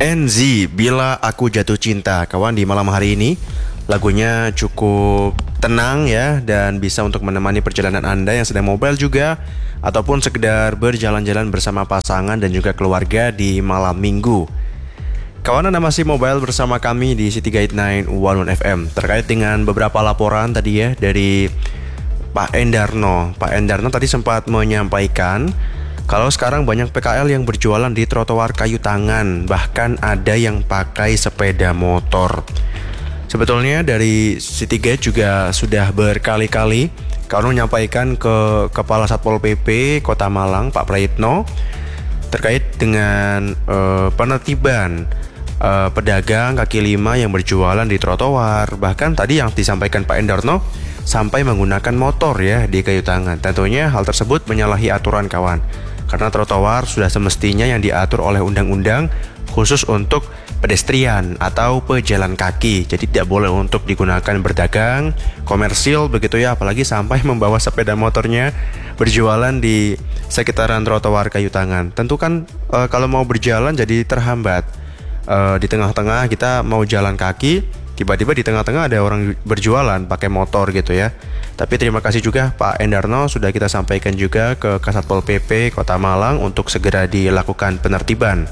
NZ, Bila Aku Jatuh Cinta. Kawan, di malam hari ini lagunya cukup tenang ya, dan bisa untuk menemani perjalanan Anda yang sedang mobile juga, ataupun sekedar berjalan-jalan bersama pasangan dan juga keluarga di malam minggu. Kawan, Anda masih mobile bersama kami di City Guide 911 FM terkait dengan beberapa laporan tadi ya dari Pak Endarno. Pak Endarno tadi sempat menyampaikan kalau sekarang banyak PKL yang berjualan di trotoar kayu tangan, bahkan ada yang pakai sepeda motor. Sebetulnya dari City Guide juga sudah berkali-kali kalau menyampaikan ke Kepala Satpol PP Kota Malang, Pak Prayitno, terkait dengan penertiban pedagang kaki lima yang berjualan di trotoar. Bahkan tadi yang disampaikan Pak Endarno sampai menggunakan motor ya di kayu tangan. Tentunya hal tersebut menyalahi aturan, kawan. Karena trotoar sudah semestinya yang diatur oleh undang-undang khusus untuk pedestrian atau pejalan kaki. Jadi tidak boleh untuk digunakan berdagang, komersil begitu ya, apalagi sampai membawa sepeda motornya berjualan di sekitaran trotoar kayu tangan. Tentu kan kalau mau berjalan jadi terhambat. Di tengah-tengah kita mau jalan kaki, tiba-tiba di tengah-tengah ada orang berjualan pakai motor gitu ya. Tapi terima kasih juga Pak Endarno, sudah kita sampaikan juga ke Kasatpol PP Kota Malang untuk segera dilakukan penertiban.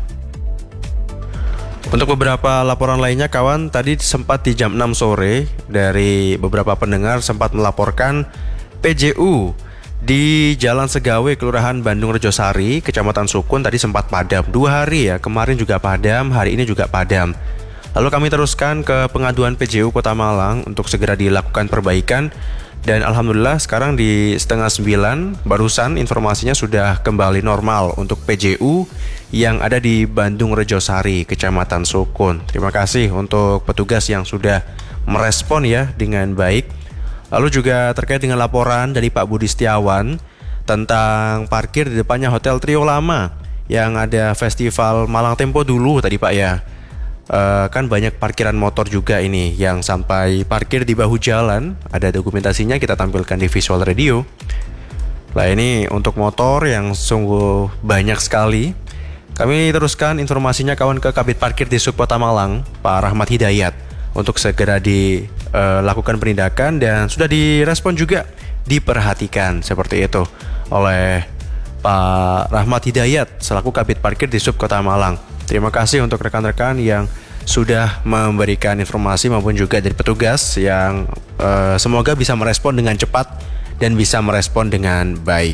Untuk beberapa laporan lainnya, kawan, tadi sempat di jam 6 sore dari beberapa pendengar sempat melaporkan PJU di Jalan Segawe, Kelurahan Bandung Rejosari, Kecamatan Sukun tadi sempat padam 2 hari ya. Kemarin juga padam, hari ini juga padam. Lalu kami teruskan ke pengaduan PJU Kota Malang untuk segera dilakukan perbaikan. Dan Alhamdulillah sekarang di 8:30 barusan informasinya sudah kembali normal untuk PJU yang ada di Bandung Rejosari, Kecamatan Sukun. Terima kasih untuk petugas yang sudah merespon ya dengan baik. Lalu juga terkait dengan laporan dari Pak Budi Setiawan tentang parkir di depannya Hotel Trio Lama yang ada festival Malang Tempo dulu tadi Pak ya. Kan banyak parkiran motor juga ini yang sampai parkir di bahu jalan. Ada dokumentasinya, kita tampilkan di visual radio. Nah, ini untuk motor yang sungguh banyak sekali. Kami teruskan informasinya, kawan, ke Kabid Parkir di Subkota Malang, Pak Rahmat Hidayat, untuk segera dilakukan penindakan, dan sudah direspon juga, diperhatikan seperti itu oleh Pak Rahmat Hidayat selaku Kabid Parkir di Subkota Malang. Terima kasih untuk rekan-rekan yang sudah memberikan informasi maupun juga dari petugas yang semoga bisa merespon dengan cepat dan bisa merespon dengan baik.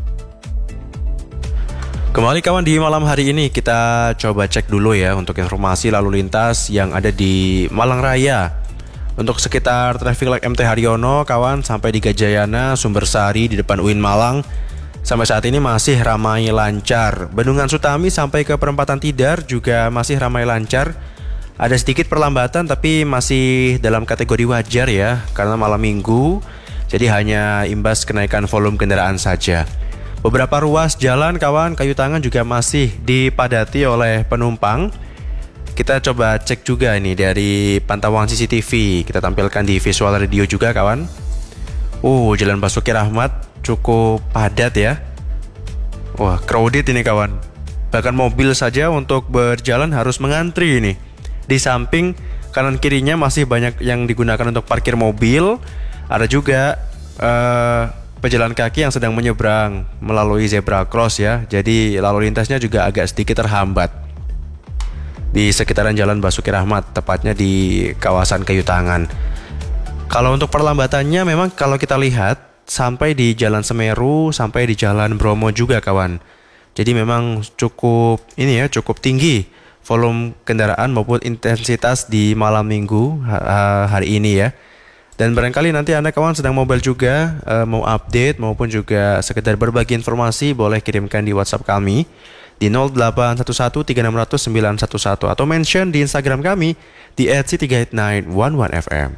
Kembali, kawan, di malam hari ini kita coba cek dulu ya untuk informasi lalu lintas yang ada di Malang Raya. Untuk sekitar traffic light MT Haryono, kawan, sampai di Gajayana, Sumbersari di depan UIN Malang, sampai saat ini masih ramai lancar. Bendungan Sutami sampai ke perempatan Tidar juga masih ramai lancar. Ada sedikit perlambatan tapi masih dalam kategori wajar ya, karena malam minggu, jadi hanya imbas kenaikan volume kendaraan saja. Beberapa ruas jalan, kawan, kayu tangan juga masih dipadati oleh penumpang. Kita coba cek juga ini dari pantauan CCTV, kita tampilkan di visual radio juga, kawan. Jalan Basuki Rahmat cukup padat ya. Wah, crowded ini, kawan. Bahkan mobil saja untuk berjalan harus mengantri ini. Di samping kanan kirinya masih banyak yang digunakan untuk parkir mobil. Ada juga pejalan kaki yang sedang menyeberang melalui zebra cross ya. Jadi lalu lintasnya juga agak sedikit terhambat di sekitaran Jalan Basuki Rahmat, tepatnya di kawasan Kayu Tangan. Kalau untuk perlambatannya memang kalau kita lihat sampai di Jalan Semeru, sampai di Jalan Bromo juga, kawan. Jadi memang cukup tinggi volume kendaraan maupun intensitas di malam minggu hari ini ya. Dan barangkali nanti Anda, kawan, sedang mobile juga, mau update maupun juga sekedar berbagi informasi, boleh kirimkan di WhatsApp kami di 081136000911 atau mention di Instagram kami di @citygate911fm.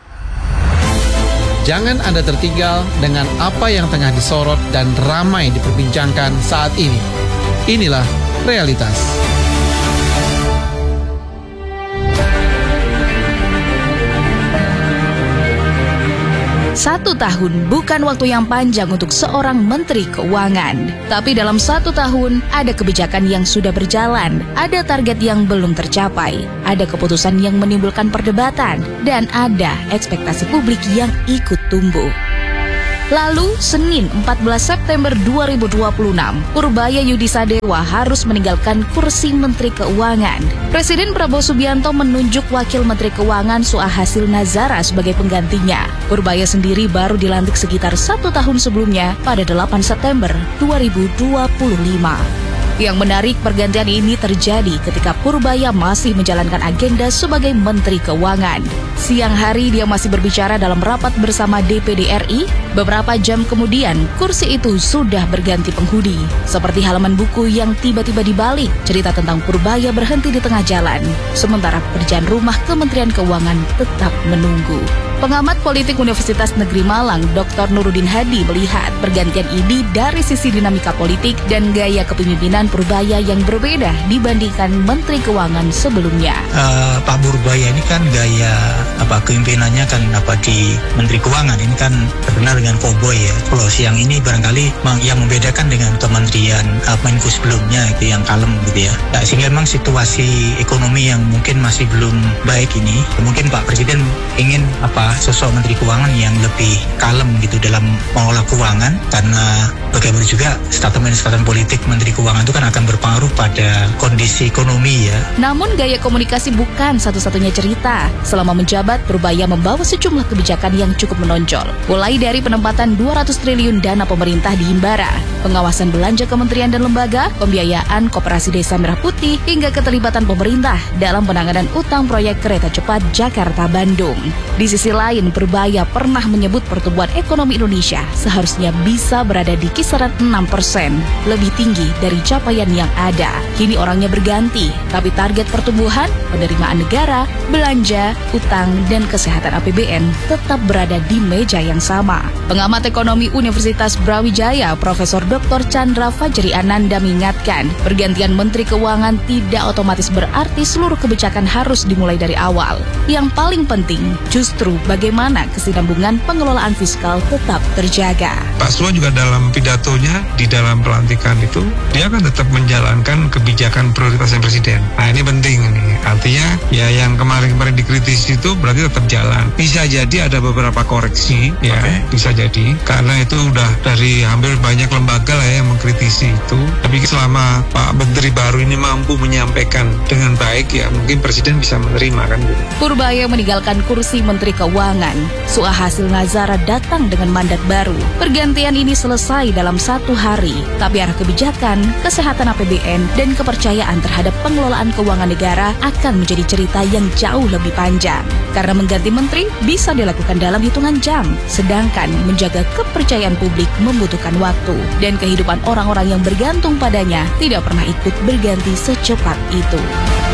Jangan Anda tertinggal dengan apa yang tengah disorot dan ramai diperbincangkan saat ini. Inilah realitas. 1 tahun bukan waktu yang panjang untuk seorang Menteri Keuangan. Tapi dalam 1 tahun, ada kebijakan yang sudah berjalan, ada target yang belum tercapai, ada keputusan yang menimbulkan perdebatan, dan ada ekspektasi publik yang ikut tumbuh. Lalu, Senin 14 September 2026, Purbaya Yudisadewa harus meninggalkan kursi Menteri Keuangan. Presiden Prabowo Subianto menunjuk Wakil Menteri Keuangan Suahasil Nazara sebagai penggantinya. Purbaya sendiri baru dilantik sekitar 1 tahun sebelumnya pada 8 September 2025. Yang menarik, pergantian ini terjadi ketika Purbaya masih menjalankan agenda sebagai Menteri Keuangan. Siang hari dia masih berbicara dalam rapat bersama DPD RI. Beberapa jam kemudian, kursi itu sudah berganti penghuni. Seperti halaman buku yang tiba-tiba dibalik, cerita tentang Purbaya berhenti di tengah jalan. Sementara pekerjaan rumah Kementerian Keuangan tetap menunggu. Pengamat politik Universitas Negeri Malang, Dr. Nurudin Hadi melihat pergantian ini dari sisi dinamika politik dan gaya kepemimpinan Purbaya yang berbeda dibandingkan Menteri Keuangan sebelumnya. Pak Purbaya ini kan gaya kepemimpinannya kan di Menteri Keuangan ini kan terkenal dengan cowboy ya. Kalau siang ini barangkali yang membedakan dengan Kementerian Menko sebelumnya itu yang kalem gitu ya. Sehingga memang situasi ekonomi yang mungkin masih belum baik ini, mungkin Pak Presiden ingin sosok Menteri Keuangan yang lebih kalem gitu dalam mengelola keuangan, karena bagaimana juga statement politik Menteri Keuangan itu kan akan berpengaruh pada kondisi ekonomi ya. Namun gaya komunikasi bukan satu-satunya cerita. Selama menjabat, Purbaya membawa sejumlah kebijakan yang cukup menonjol. Mulai dari penempatan 200 triliun dana pemerintah di Himbara, pengawasan belanja kementerian dan lembaga, pembiayaan Koperasi Desa Merah Putih, hingga keterlibatan pemerintah dalam penanganan utang proyek kereta cepat Jakarta-Bandung. Di sisi lain, Purbaya pernah menyebut pertumbuhan ekonomi Indonesia seharusnya bisa berada di kisaran 6%, lebih tinggi dari capaian yang ada. Kini orangnya berganti, tapi target pertumbuhan, penerimaan negara, belanja, utang, dan kesehatan APBN tetap berada di meja yang sama. Pengamat ekonomi Universitas Brawijaya, Profesor Dr. Chandra Fajri Ananda mengingatkan, pergantian Menteri Keuangan tidak otomatis berarti seluruh kebijakan harus dimulai dari awal. Yang paling penting justru bagaimana kesinambungan pengelolaan fiskal tetap terjaga. Pak Slo juga dalam pidatonya di dalam pelantikan itu, dia akan tetap menjalankan kebijakan prioritasnya Presiden. Nah ini penting nih, artinya ya yang kemarin dikritisi itu berarti tetap jalan. Bisa jadi ada beberapa koreksi ya, bisa jadi karena itu udah dari hampir banyak lembaga lah yang mengkritisi itu. Tapi selama Pak Menteri baru ini mampu menyampaikan dengan baik ya mungkin Presiden bisa menerima kan gitu. Purbaya meninggalkan kursi Menteri Keuangan. Suahasil Nazara datang dengan mandat baru. Pergantian ini selesai dalam 1 hari, tapi arah kebijakan, kesehatan APBN, dan kepercayaan terhadap pengelolaan keuangan negara akan menjadi cerita yang jauh lebih panjang. Karena mengganti menteri bisa dilakukan dalam hitungan jam, sedangkan menjaga kepercayaan publik membutuhkan waktu, dan kehidupan orang-orang yang bergantung padanya tidak pernah ikut berganti secepat itu.